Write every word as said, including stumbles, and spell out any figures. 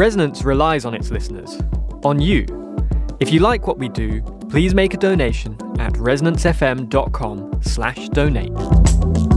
Resonance relies on its listeners, on you. If you like what we do, please make a donation at resonance f m dot com slash donate.